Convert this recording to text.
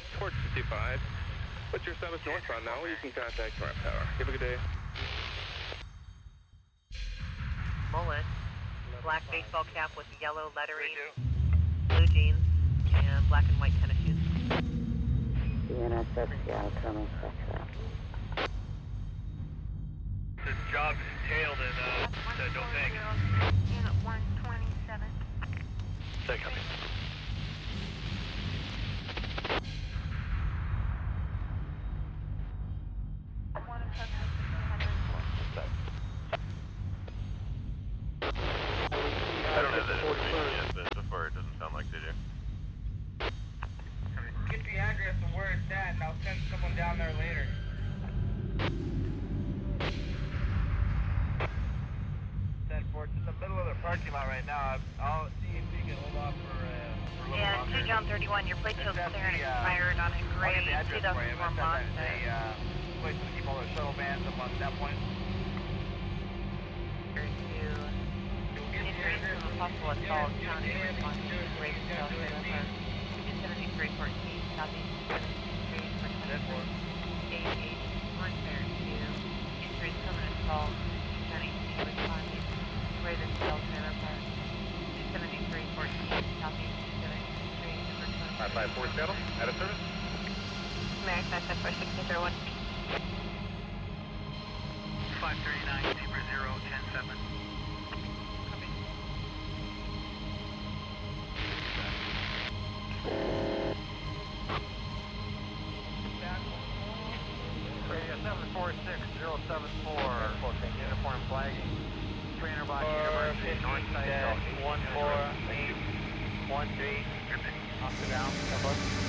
Port 55. What's your status northbound now? You can contact North Tower. Have a good day. Mullet, black baseball cap with yellow lettering, blue jeans, and black and white tennis shoes. DNSS Seattle coming, Foxtrot. The job entailed in Dothank. Unit 127. Say coming. I don't have that information yet, but so far it doesn't sound like they do. Get the address of where it's at, and I'll send someone down there later. It's in the middle of the parking lot right now. I'll see if we can hold off for a little Yeah, longer. 2 John 31, your plate shows clearance expired on a gray 2004 Mazda. Place to keep all the shuttle vans up on that point. Injuries from a possible assault, county responding to Raven Cell trailer park. 27314, southeast 73 for 2488, Warfare 2. Injuries from an assault, county responding to Raven Cell trailer park. 27314, southeast 73 for 2488. 554 Seattle, out of service. American SF 4601. 539, Zebra 0, 107. Radio 746074, uniform flagging. Trainer box University, north side, 14813. Off the down,